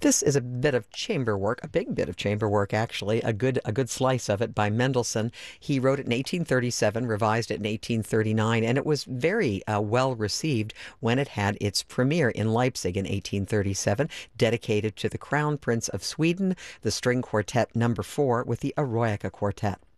This is a bit of chamber work, a big bit of chamber work, actually, a good slice of it by Mendelssohn. He wrote it in 1837, revised it in 1839, and it was very well received when it had its premiere in Leipzig in 1837, dedicated to the Crown Prince of Sweden, the String Quartet Number 4 with the Eroica Quartet.